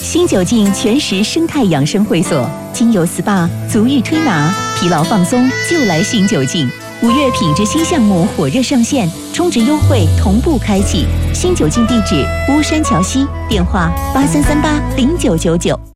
新酒劲全食生态养生会所，精油 SPA、足浴推拿、疲劳放松就来新酒劲。5月品质新项目火热上线，充值优惠同步开启。新酒劲地址：巫山桥西，电话83380999。